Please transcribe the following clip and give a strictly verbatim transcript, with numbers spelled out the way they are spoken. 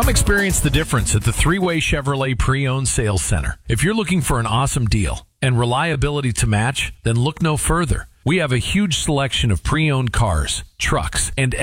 experience the difference at the Three-Way Chevrolet Pre-Owned Sales Center. If you're looking for an awesome deal and reliability to match, then look no further. We have a huge selection of pre-owned cars, trucks, and